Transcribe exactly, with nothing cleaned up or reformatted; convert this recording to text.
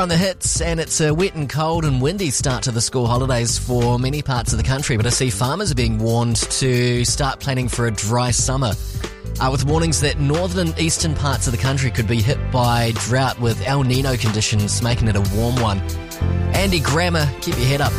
On the hits, and it's a wet and cold and windy start to the school holidays for many parts of the country, but I see farmers are being warned to start planning for a dry summer, uh, with warnings that northern and eastern parts of the country could be hit by drought with El Nino conditions, making it a warm one. Andy Grammer, keep your head up.